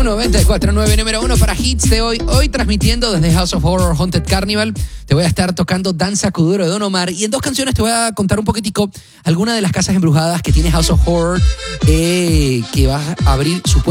94.9, número 1 para hits de hoy. Hoy transmitiendo desde House of Horror Haunted Carnival. Te voy a estar tocando Danza Kuduro de Don Omar. Y en 2 canciones te voy a contar un poquitico algunas de las casas embrujadas que tiene House of Horror, que va a abrir sus puertas